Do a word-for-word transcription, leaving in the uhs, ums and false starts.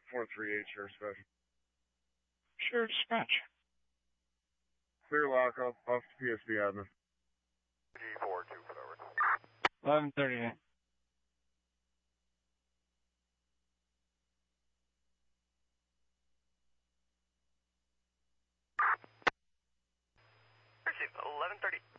four three eight, Sheriff Special. Sure, dispatch. Clear lockup, off to P S B admin. G four two, over. eleven thirty-nine. Received eleven thirty.